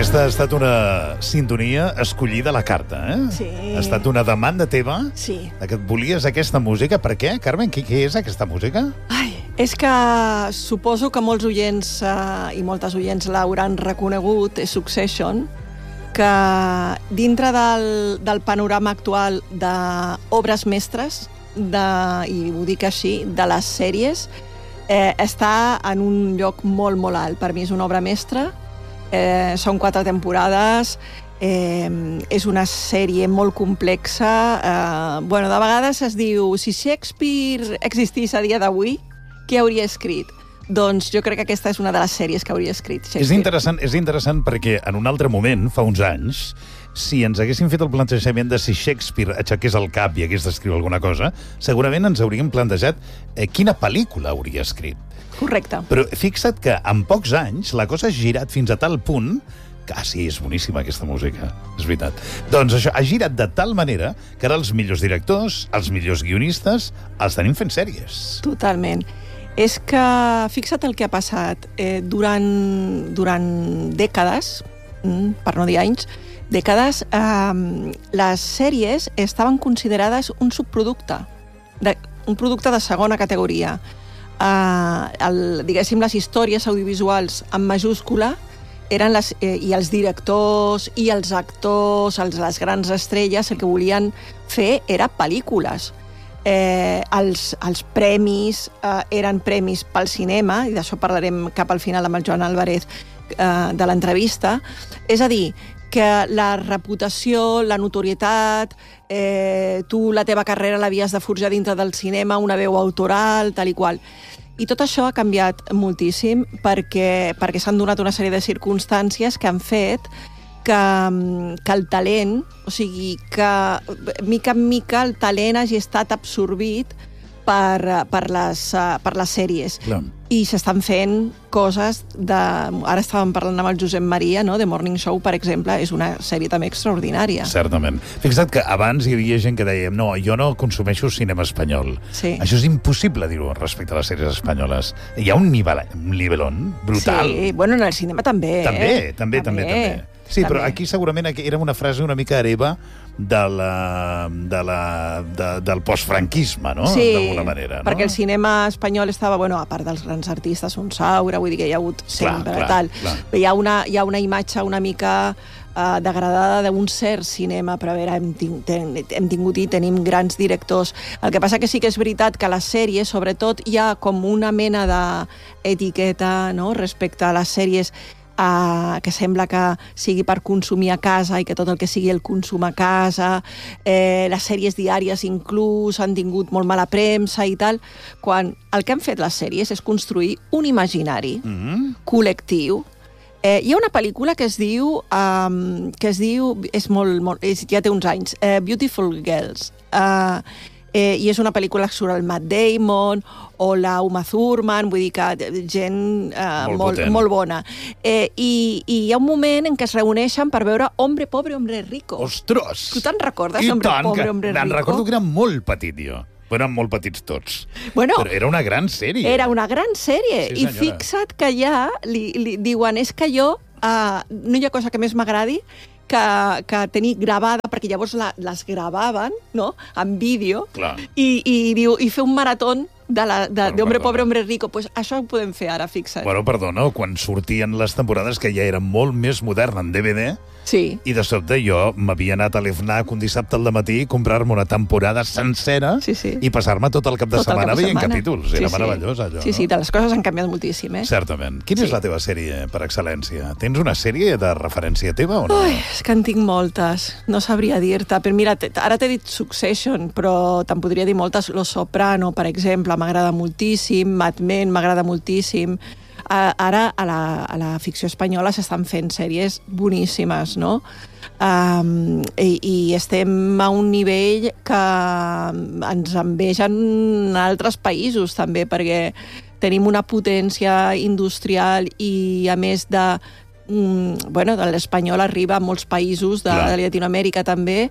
Aquesta ha estat una sintonia escollida a la carta, eh? Sí. Ha estat una demanda teva? Sí. Que et volies aquesta música. Per què, Carmen? Què és aquesta música? Ai, és que suposo que molts oients i moltes oients l'hauran reconegut, és Succession, que dintre del panorama actual d'obres mestres, i ho dic així, de les sèries, està en un lloc molt, molt alt. Per mi és una obra mestra, són 4 temporades, és una sèrie molt complexa. De vegades es diu, si Shakespeare existís a dia d'avui, què hauria escrit? Doncs jo crec que aquesta és una de les sèries que hauria escrit Shakespeare. És interessant perquè en un altre moment, fa uns anys, si ens haguéssim fet el plantejament de si Shakespeare aixequés el cap i hagués d'escriure alguna cosa, segurament ens hauríem plantejat quina pel·lícula hauria escrit. Correcte. Però fixa't que en pocs anys la cosa ha girat fins a tal punt que, sí, és boníssima aquesta música, és veritat. Doncs això ha girat de tal manera que ara els millors directors, els millors guionistes, els tenim fent sèries. Totalment. És que, fixa't el que ha passat. Durant dècades, per no dir anys, les sèries estaven considerades un subproducte, un producte de segona categoria. Diguéssim, les històries audiovisuals en majúscula eren i els directors i els actors, les grans estrelles, el que volien fer era pel·lícules. Els premis eren premis pel cinema, i d'això parlarem cap al final amb el Joan Álvarez de l'entrevista. És a dir, que la reputació, la notorietat, tu la teva carrera l'havies de forjar dintre del cinema, una veu autoral, tal i qual. I tot això ha canviat moltíssim perquè s'han donat una sèrie de circumstàncies que han fet que el talent, o sigui, que mica en mica el talent hagi estat absorbit per les sèries. Clar. I s'estan fent coses Ara estàvem parlant amb el Josep Maria, no? The Morning Show, per exemple, és una sèrie també extraordinària. Certament. Fixa't que abans hi havia gent que deia no, jo no consumeixo cinema espanyol. Sí. Això és impossible dir-ho respecte a les sèries espanyoles. Hi ha un nivelón brutal. Sí, en el cinema també. També. Sí, però aquí segurament era una frase una mica hereva del postfranquisme, no? Sí, d'alguna manera, no? Perquè el cinema espanyol estava, a part dels grans artistes, un Saura, vull dir que hi ha hagut sempre, clar. Hi ha una imatge una mica degradada d'un cert cinema, però a veure, hem tingut i tenim grans directors. El que passa que sí que és veritat que a les sèries, sobretot, hi ha com una mena d'etiqueta, no?, respecte a les sèries que sembla que sigui per consumir a casa i que tot el que sigui el consum a casa, les sèries diàries inclús han tingut molt mala premsa i tal, quan el que han fet les sèries és construir un imaginari col·lectiu. Hi ha una pel·lícula que es diu ja té uns anys, Beautiful Girls, i és una pel·lícula que surt el Matt Damon o la Uma Thurman, vull dir que gent molt bona. I hi ha un moment en què es reuneixen per veure Hombre Pobre, Hombre Rico. Ostres! Tu te'n recordes, Hombre Pobre, Hombre Rico? Me'n recordo que era molt petit, jo. Eren molt petits tots. Però era una gran sèrie. Era una gran sèrie. Sí, I fixa't que ja li diuen, és que jo no hi ha cosa que més m'agradi que tenir gravada, perquè llavors les gravaven, no?, en vídeo, i fer un marató de Hombre Pobre, Hombre Rico. Pues això ho podem fer ara, fixa't. Perdona, quan sortien les temporades, que ja era molt més modern en DVD, sí. I de sobte jo m'havia anat a l'FNAC un dissabte al dematí i comprar-me una temporada sencera i passar-me tot el cap de setmana veient capítols. Era meravellós, allò. Sí, les coses han canviat moltíssim, Certament. Quina és la teva sèrie per excel·lència? Tens una sèrie de referència teva o no? És que en tinc moltes. No sabria dir-te. Però mira, ara t'he dit Succession, però te'n podria dir moltes. Los Soprano, per exemple, m'agrada moltíssim. Mad Men m'agrada moltíssim. Ara a la ficció espanyola s'estan fent sèries boníssimes, no? I estem a un nivell que ens envegen altres països també, perquè tenim una potència industrial i a més de l'espanyol arriba a molts països de Llatinoamèrica també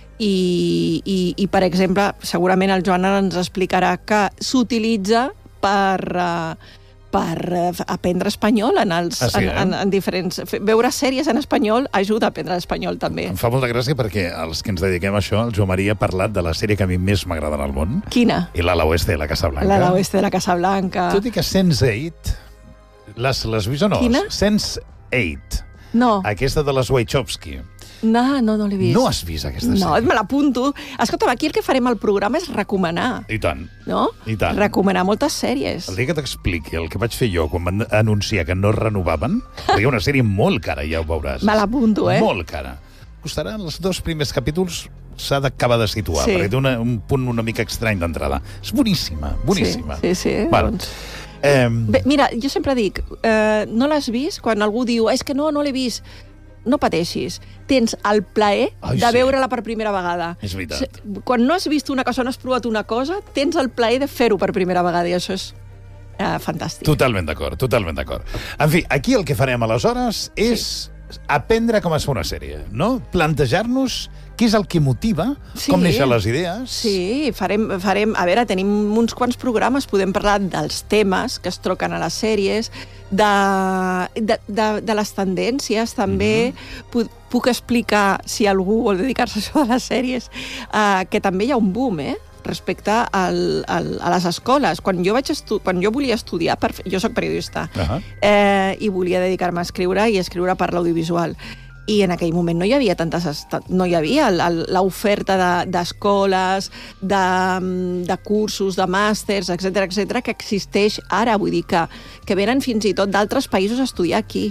i per exemple, segurament el Joan ens explicarà que s'utilitza per aprendre espanyol en diferents... Veure sèries en espanyol ajuda a aprendre espanyol, també. Em fa molta gràcia perquè els que ens dediquem a això, el Joan Maria ha parlat de la sèrie que a mi més m'agrada en el món. Quina? I l'Ala Oeste de la Casa Blanca. L'Ala Oeste de la Casa Blanca. Tot i que Sense8, l'has vist o no? Quina? Sense8. No. Aquesta de les Wachowski. No l'he vist. No has vist aquesta sèrie? No, me l'apunto. Escolta'm, aquí el que farem al programa és recomanar. I tant. No? I tant. Recomanar moltes sèries. El dia que t'expliqui el que vaig fer jo quan van anunciar que no renovaven, perquè una sèrie molt cara, ja ho veuràs. Me l'apunto, Molt cara. Costaran els 2 primers capítols, s'ha d'acabar de situar, perquè té un punt una mica estrany d'entrada. És boníssima, boníssima. Sí. Bueno, Bé, mira, jo sempre dic, no l'has vist? Quan algú diu, és que no l'he vist, no pateixis. Tens el plaer de veure-la per primera vegada. És veritat. Quan no has vist una cosa, no has provat una cosa, tens el plaer de fer-ho per primera vegada, i això és fantàstic. Totalment d'acord, totalment d'acord. En fi, aquí el que farem aleshores és aprendre com es fa una sèrie, no? Plantejar-nos què és el que motiva, com neixen les idees. Sí, farem... A veure, tenim uns quants programes, podem parlar dels temes que es troquen a les sèries, de les tendències, també. Puc explicar, si algú vol dedicar-se a això de les sèries, que també hi ha un boom, respecte a les escoles. Quan jo volia estudiar, jo soc periodista, i volia dedicar-me a escriure i escriure per l'audiovisual. I en aquell moment no hi havia l'oferta d'escoles, de cursos, de màsters, etc que existeix ara. Vull dir que venen fins i tot d'altres països a estudiar aquí.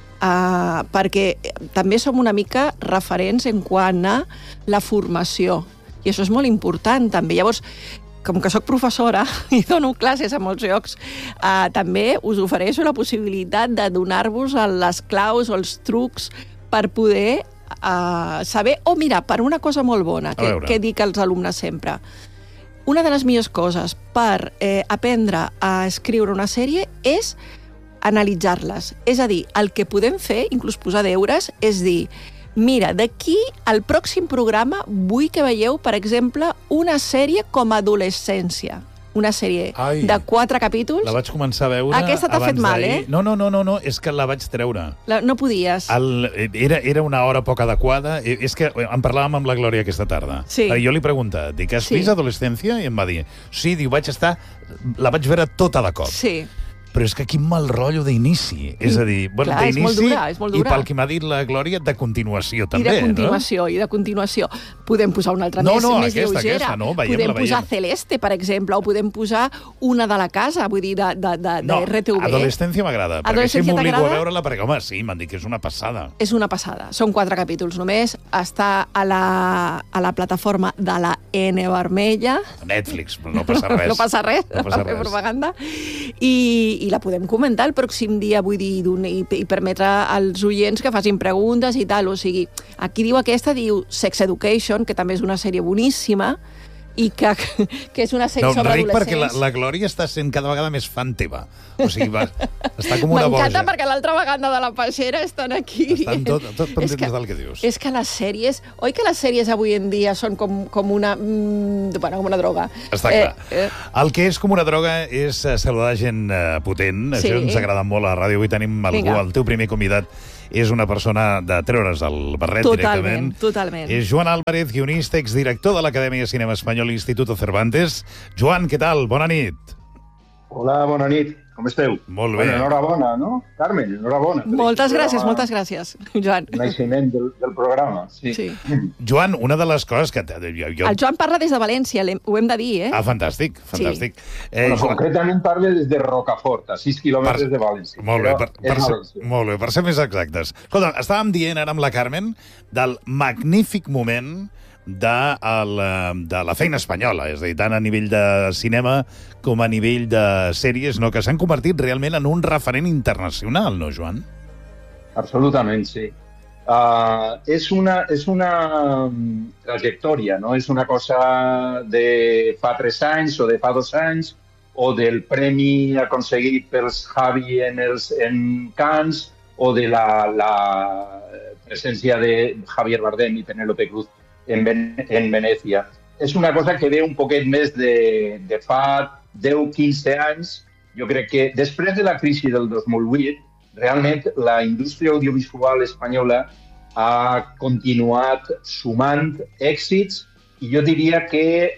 Perquè també som una mica referents en quant a la formació. I això és molt important, també. Llavors, com que sóc professora i dono classes a molts llocs, també us ofereixo la possibilitat de donar-vos les claus o els trucs per poder saber... mira, per una cosa molt bona, que dic als alumnes sempre. Una de les millors coses per aprendre a escriure una sèrie és analitzar-les. És a dir, el que podem fer, inclús posar deures, és dir, mira, d'aquí al pròxim programa vull que veieu, per exemple, una sèrie com a adolescència. Una sèrie de 4 capítols. La vaig començar a veure... Aquesta t'ha fet mal, No, és que la vaig treure. No podies. Era una hora poc adequada. És que en parlàvem amb la Glòria aquesta tarda. Sí. Jo li he preguntat, dic, has vist Adolescència? I em va dir, sí, diu, la vaig veure tota de cop. Sí. Però és que quin mal rotllo d'inici. És a dir, d'inici és molt dura. I pel que m'ha dit la Glòria, de continuació també. I de continuació. Podem posar una altra més lleugera. Podem posar Celeste, per exemple, o podem posar una de la casa, vull dir, de RTV. Adolescència m'agrada, perquè així m'obligo a veure-la, perquè, home, sí, m'han dit que és una passada. És una passada. Són 4 capítols només. Està a la plataforma de la N vermella. Netflix, no passa res. No passa res, per fer propaganda. I la podem comentar el pròxim dia, vull dir, i permetre als oients que facin preguntes i tal. O sigui, aquí diu Sex Education, que també és una sèrie boníssima, i que és una sèrie sobre adolescents. Ric, perquè la Glòria està sent cada vegada més fan teva. O sigui, està com una boja. M'encanta perquè l'altra vegada de la peixera estan aquí. Estan tot pendents del que dius. És que les sèries... Oi que les sèries avui en dia són com una... com una droga. Està clar. El que és com una droga és saludar gent potent. Això ens agrada molt a la ràdio. Avui tenim algú, el teu primer convidat, és una persona de treure's el barret directament. Totalment. És Joan Álvarez, guionista, exdirector de l'Acadèmia de Cinema Espanyol i Instituto Cervantes. Joan, què tal? Bona nit. Hola, bona nit. Com esteu? Molt bé. Enhorabona, no? Carmen, enhorabona. Moltes gràcies, Joan. El naixement del programa, sí. Joan, una de les coses que... El Joan parla des de València, ho hem de dir, fantàstic. Concretament parla des de Rocafort, a 6 quilòmetres de València. Molt bé, per ser més exactes. Escolta, estàvem dient ara amb la Carmen del magnífic moment de la feina espanyola, és a dir, tant a nivell de cinema com a nivell de sèries, no, que s'han convertit realment en un referent internacional, no, Joan? Absolutament, sí. És una trajectòria, no? És una cosa de fa 3 anys o de fa 2 anys, o del premi aconseguit pels Javi en Cannes, o de la presència de Javier Bardem i Penélope Cruz en Venècia. És una cosa que ve un poquet més de fa 10-15 anys Jo crec que després de la crisi del 2008, realment la indústria audiovisual espanyola ha continuat sumant èxits i jo diria que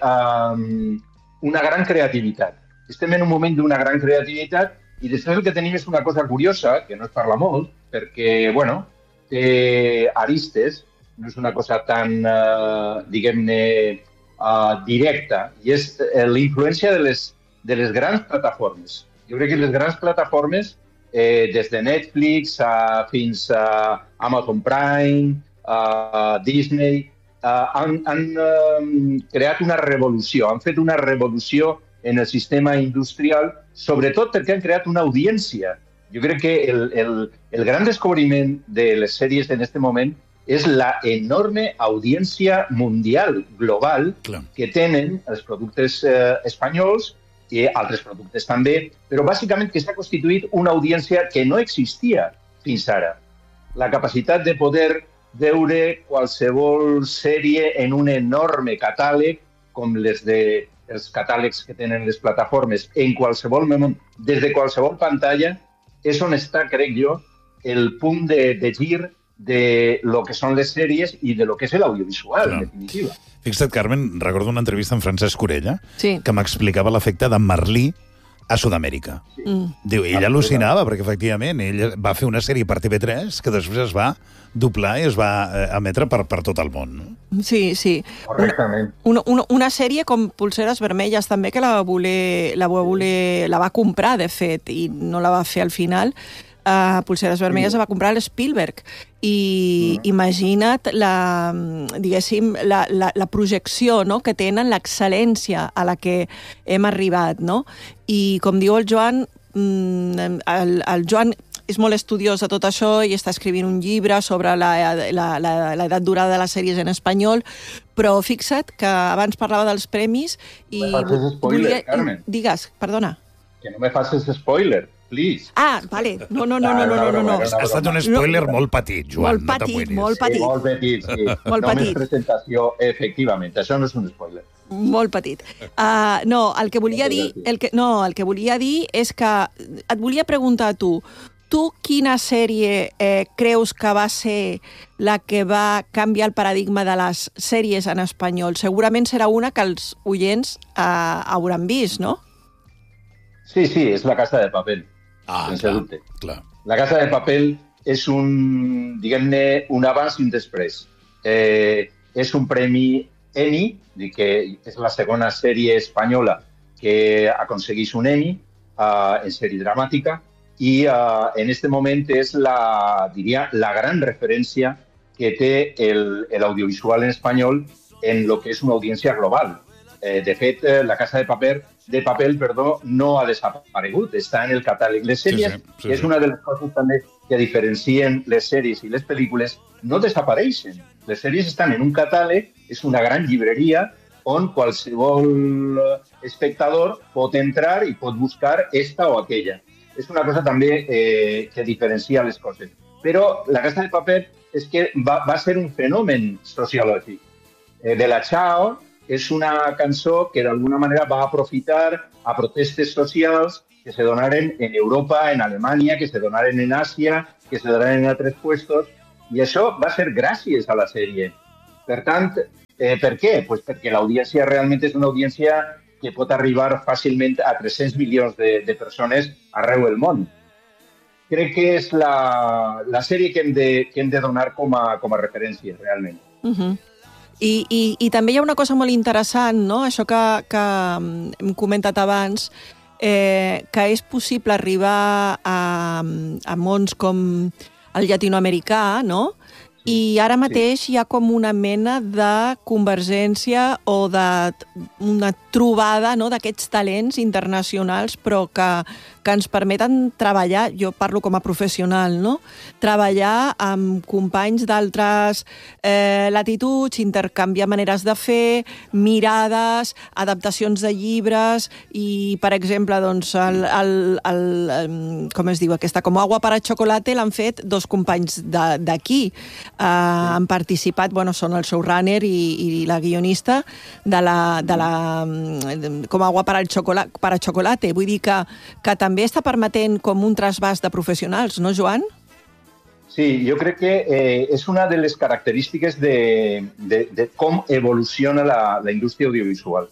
una gran creativitat. Estem en un moment d'una gran creativitat i després el que tenim és una cosa curiosa, que no es parla molt, perquè, bueno, té aristes, no és una cosa tan, diguem-ne, directa, i és la influència de les grans plataformes. Jo crec que les grans plataformes, des de Netflix fins a Amazon Prime, Disney, han creat una revolució, han fet una revolució en el sistema industrial, sobretot perquè han creat una audiència. Jo crec que el gran descobriment de les sèries en aquest moment és la enorme audiència mundial, global, que tenen els productes espanyols i altres productes també, però bàsicament que s'ha constituït una audiència que no existia fins ara. La capacitat de poder veure qualsevol sèrie en un enorme catàleg, com els catàlegs que tenen les plataformes, en qualsevol moment, des de qualsevol pantalla, és on està, crec jo, el punt de gir de lo que són les sèries i de lo que és l'audiovisual, en definitiva. Fixa't, Carmen, recordo una entrevista amb Francesc Corella que m'explicava l'efecte de Merlí a Sud-amèrica. Diu, ell al·lucinava, perquè efectivament ell va fer una sèrie per TV3 que després es va doblar i es va emetre per tot el món. Sí, sí. Correctament. Una sèrie com Polseres Vermelles també, que la va comprar, de fet, i no la va fer al final. Polseres Vermelles la va comprar l'Spielberg. I imagina't la projecció, no?, que tenen, l'excel·lència a la que hem arribat, no? I com diu el Joan, el Joan és molt estudiós de tot això i està escrivint un llibre sobre l'edat durada de les sèries en espanyol, però fixa't que abans parlava dels premis i... No me facis spoiler, Carmen. Digues, perdona. Que no me facis spoiler, please. Ah, vale. No. Ha estat un spoiler molt petit, Joan. Molt petit. Molt petit, sí. Molt petit. Només presentació, efectivament. Això no és un spoiler. Molt petit. No, el que volia dir és que et volia preguntar a tu quina sèrie creus que va ser la que va canviar el paradigma de les sèries en espanyol? Segurament serà una que els oients hauran vist, no? Sí, és La Casa de Papel, sense dubte. Clar. La Casa de Papel és diguem-ne, un abans i un després. És un premi Emmy, que és la segona sèrie espanyola que aconsegueix un Emmy en sèrie dramàtica, i en aquest moment és la gran referència que té l'audiovisual en espanyol en lo que és una audiència global. De fet, La Casa de Papel no ha desaparegut, està en el catàleg. Les sèries, que és una de les coses també que diferencien les sèries i les pel·lícules, no desapareixen. Les sèries estan en un catàleg, és una gran llibreria on qualsevol espectador pot entrar i pot buscar esta o aquella. És una cosa també que diferencia les coses. Però La Casa de Papel és que va ser un fenomen sociològic. Bella Ciao és una cançó que d'alguna manera va aprofitar a protestes socials que se donaren en Europa, en Alemanya, que se donaren en Àsia, que se donaren en altres puestos, i això va ser gràcies a la sèrie. Per tant, per què? Pues perquè l'audiència realment és una audiència que pot arribar fàcilment a 300 milions de persones arreu del món. Crec que és la sèrie que hem de donar com a referència, realment. I també hi ha una cosa molt interessant, no? Això que hem comentat abans, que és possible arribar a mons com el llatinoamericà, no? I ara mateix hi ha com una mena de convergència o d'una trobada, no?, d'aquests talents internacionals, però que que ens permeten treballar, jo parlo com a professional, no? Treballar amb companys d'altres latituds, intercanviar maneres de fer, mirades, adaptacions de llibres i, per exemple, doncs, com es diu, aquesta, com Agua para Chocolate, l'han fet dos companys d'aquí. Han participat, són el showrunner i la guionista de la com Agua para Chocolate. Vull dir que també està permetent com un trasbàs de professionals, no, Joan? Sí, jo crec que és una de les característiques de com evoluciona la indústria audiovisual.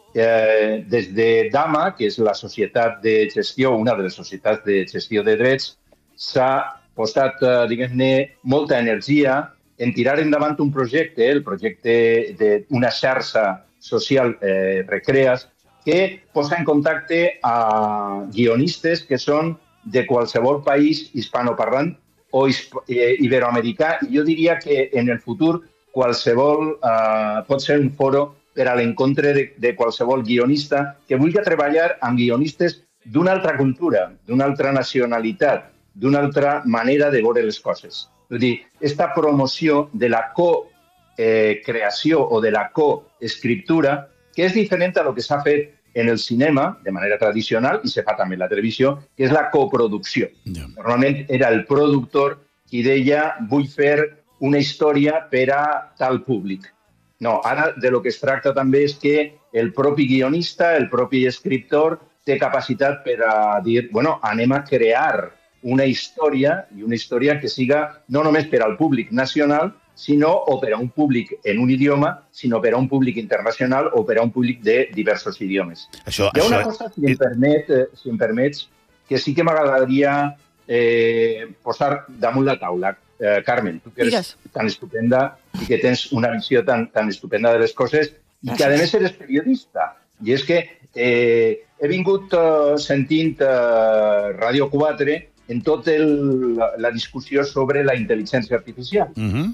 Des de Dama, que és la societat de gestió, una de les societats de gestió de drets, s'ha posat, diguem-ne, molta energia en tirar endavant un projecte, el projecte d'una xarxa social Recreas, que posa en contacte a guionistes que són de qualsevol país hispanoparlant o iberoamericà. I jo diria que en el futur qualsevol pot ser un foro per a l'encontre de qualsevol guionista que vulgui treballar amb guionistes d'una altra cultura, d'una altra nacionalitat, d'una altra manera de veure les coses. És a dir, aquesta promoció de la co-creació o de la co-escriptura, que és diferent a lo que s'ha fet en el cinema, de manera tradicional, i se fa també en la televisió, que és la coproducció. Normalment era el productor qui deia vull fer una història per a tal públic. No, ara de lo que es tracta també és que el propi guionista, el propi escriptor, té capacitat per a dir, anem a crear una història, i una història que siga no només per al públic nacional, sinó o per a un públic en un idioma, sinó per a un públic internacional o per a un públic de diversos idiomes. Hi ha una cosa, si em permets, que sí que m'agradaria posar damunt la taula. Carmen, tu que eres tan estupenda i que tens una visió tan estupenda de les coses i que, a més, eres periodista. I és que he vingut sentint Ràdio 4 en tota la discussió sobre la intel·ligència artificial.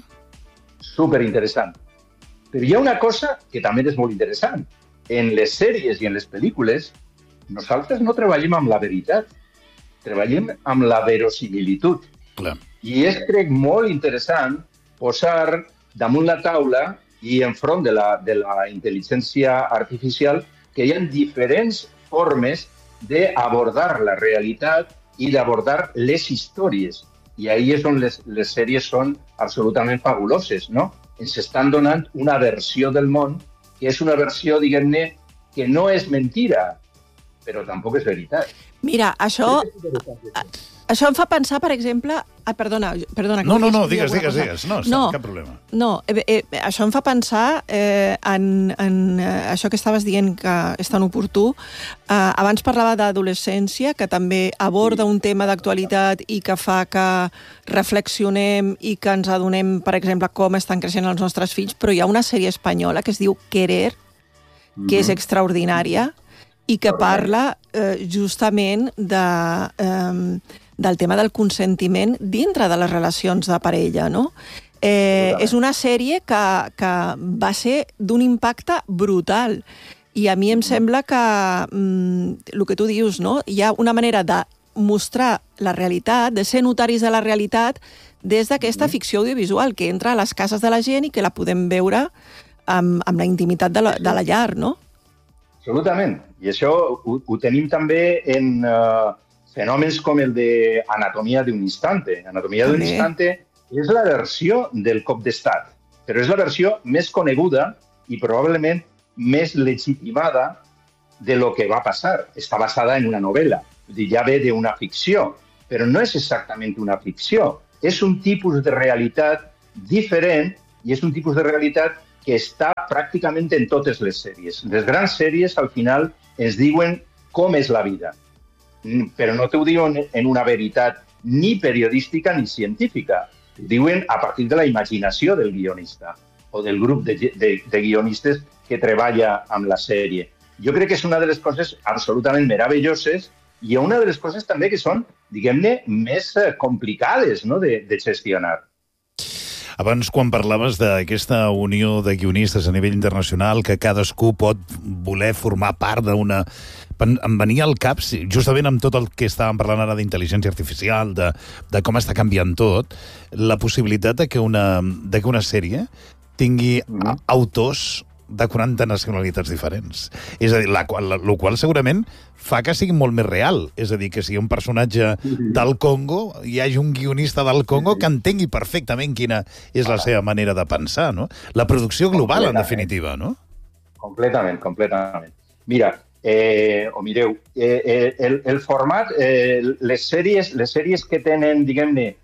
Superinteressant. Però hi ha una cosa que també és molt interessant. En les sèries i en les pel·lícules, nosaltres no treballem amb la veritat, treballem amb la verosimilitud. Clar. I és, crec, molt interessant posar damunt la taula i enfront de la intel·ligència artificial que hi ha diferents formes d'abordar la realitat i d'abordar les històries. I ahí és on les sèries són absolutament fabuloses, no? Ens estan donant una versió del món que és una versió, diguem-ne, que no és mentira, però tampoc és veritat. Mira, això em fa pensar, per exemple... Perdona. No, digues. No, cap problema. No, això em fa pensar en això que estaves dient que és tan oportú. Abans parlava d'adolescència, que també aborda un tema d'actualitat i que fa que reflexionem i que ens adonem, per exemple, com estan creixent els nostres fills, però hi ha una sèrie espanyola que es diu Querer, que és extraordinària i que parla justament del tema del consentiment dintre de les relacions de parella, no? És una sèrie que va ser d'un impacte brutal. I a mi em sembla que el que tu dius, no? Hi ha una manera de mostrar la realitat, de ser notaris de la realitat des d'aquesta ficció audiovisual que entra a les cases de la gent i que la podem veure amb la intimitat de la llar, no? Absolutament. I això ho tenim també en fenòmens com el d'Anatomia d'un instante. Anatomia d'un instante és la versió del cop d'estat, però és la versió més coneguda i probablement més legitimada de lo que va passar. Està basada en una novel·la, ja ve d'una ficció, però no és exactament una ficció. És un tipus de realitat diferent i és un tipus de realitat que està pràcticament en totes les sèries. Les grans sèries, al final, ens diuen com és la vida, però no t'ho diuen en una veritat ni periodística ni científica. Ho diuen a partir de la imaginació del guionista o del grup de guionistes que treballa amb la sèrie. Jo crec que és una de les coses absolutament meravelloses i una de les coses també que són, diguem-ne, més complicades, no?, de gestionar. Abans, quan parlaves d'aquesta unió de guionistes a nivell internacional, que cadascú pot voler formar part d'una em venia al cap, justament amb tot el que estàvem parlant ara d'intel·ligència artificial, de com està canviant tot, la possibilitat de que una sèrie tingui autors de 40 nacionalitats diferents. És a dir, la qual segurament fa que sigui molt més real. És a dir, que si un personatge del Congo, hi hagi un guionista del Congo que entengui perfectament quina és la seva manera de pensar, no? La producció global, en definitiva, no? Completament. Mira, mireu, el format, les sèries que tenen, diguem-ne,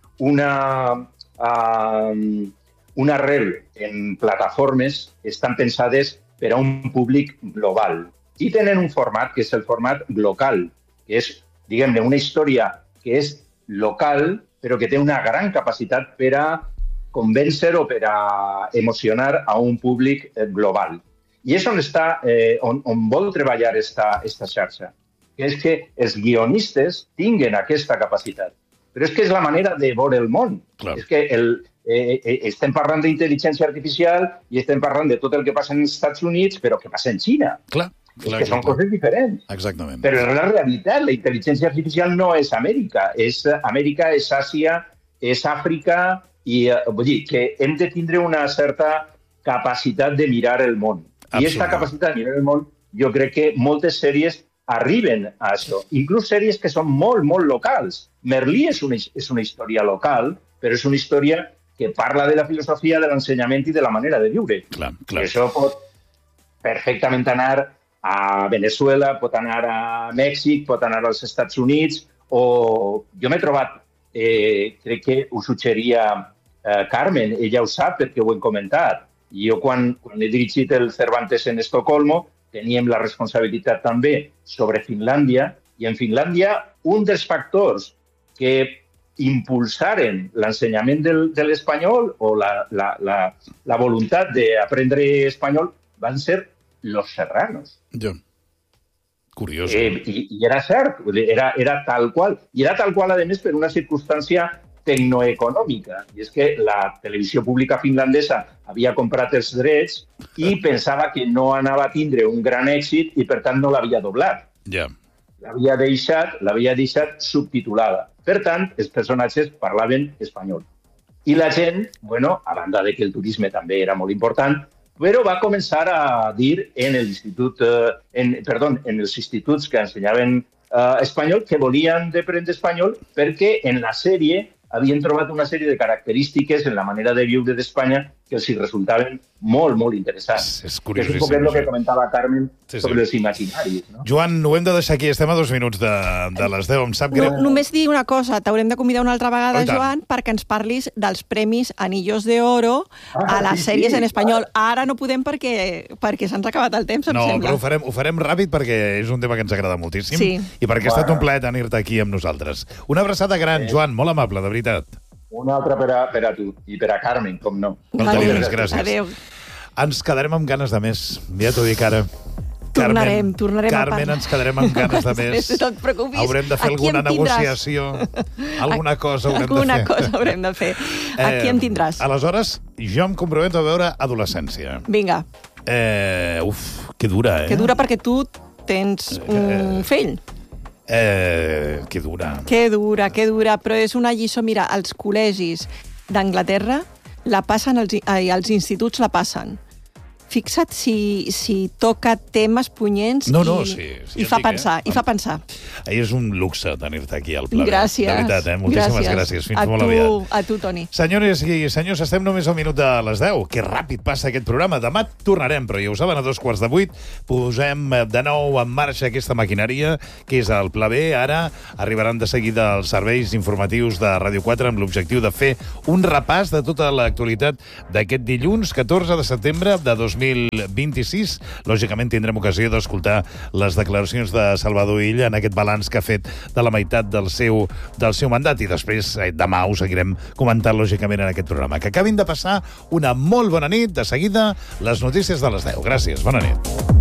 una arrel en plataformes estan pensades per a un públic global i tenen un format que és el format local, que és, diguem-ne, una història que és local però que té una gran capacitat per a convèncer o per a emocionar a un públic global. I és on vol treballar esta xarxa, que és que els guionistes tinguen aquesta capacitat. Però és que és la manera de veure el món. Clar. És que estem parlant d'intel·ligència artificial i estem parlant de tot el que passa als Estats Units, però que passa en Xina. Clar. Que són coses diferents. Exactament. Però en la realitat, la intel·ligència artificial no és Amèrica. Amèrica és Àsia, és Àfrica, i vull dir que hem de tindre una certa capacitat de mirar el món. I aquesta capacitat de mirar el món, jo crec que moltes sèries arriben a això. Inclús sèries que són molt, molt locals. Merlí és una història local, però és una història que parla de la filosofia, de l'ensenyament i de la manera de viure. Clar. I això pot perfectament anar a Venezuela, pot anar a Mèxic, pot anar als Estats Units, o jo m'he trobat, crec que ho suggeria Carmen, ella ho sap perquè ho hem comentat. Jo quan he dirigit el Cervantes en Estocolmo teníem la responsabilitat també sobre Finlàndia, i en Finlàndia un dels factors que impulsaren l'ensenyament de l'espanyol o la voluntat d'aprendre espanyol van ser los serranos. Curiós. I era cert, era tal qual. I era tal qual, a més, per una circumstància tecnoeconòmica. I és que la televisió pública finlandesa havia comprat els drets i pensava que no anava a tindre un gran èxit i, per tant, no l'havia doblat. L'havia deixat subtitulada. Per tant, els personatges parlaven espanyol. I la gent, a banda de que el turisme també era molt important, però va començar a dir en els instituts que ensenyaven espanyol que volien d'aprendre espanyol perquè en la sèrie havien trobat una sèrie de característiques en la manera de viure d'Espanya que els resultaven molt, molt interessants. És curiosíssim. És un poc el que comentava Carmen sobre els imaginaris. Joan, ho hem de deixar aquí. Estem a 2 minuts de les 10. Em sap greu. Només dir una cosa. T'haurem de convidar una altra vegada, Joan, perquè ens parlis dels premis Anillos de Oro a les sèries en espanyol. Ara no podem perquè se'ns ha acabat el temps, em sembla. No, però ho farem ràpid perquè és un tema que ens agrada moltíssim i perquè ha estat un plaer tenir-te aquí amb nosaltres. Una abraçada gran, Joan, molt amable, de veritat. Una altra per a tu i per a Carmen, com no. Moltes gràcies. Adéu. Ens quedarem amb ganes de més. Ja t'ho dic ara. Tornarem Carmen, ens quedarem amb ganes de més. No et preocupis. Haurem de fer alguna negociació. Alguna cosa haurem de fer. Aquí em tindràs. Aleshores, jo em comprometo a veure Adolescència. Vinga. Que dura, Que dura perquè tu tens un fill. Que dura. Que dura, però és una lliçó. Mira, els col·legis d'Anglaterra la passen, als instituts la passen. Fixa't si toca temes punyents i fa pensar. És un luxe tenir-te aquí al Pla B. Gràcies. De veritat, moltíssimes gràcies. Fins molt aviat. A tu, Toni. Senyores i senyors, estem només a un minut de les 10. Que ràpid passa aquest programa. Demà tornarem, però ja ho saben, a 7:15 posem de nou en marxa aquesta maquinària que és el Pla B. Ara arribaran de seguida els serveis informatius de Ràdio 4 amb l'objectiu de fer un repàs de tota l'actualitat d'aquest dilluns 14 de setembre de 2026. Lògicament tindrem ocasió d'escoltar les declaracions de Salvador Illa en aquest balanç que ha fet de la meitat del seu mandat i després demà ho seguirem comentant lògicament en aquest programa. Que acabin de passar una molt bona nit. De seguida, les notícies de les 10. Gràcies. Bona nit.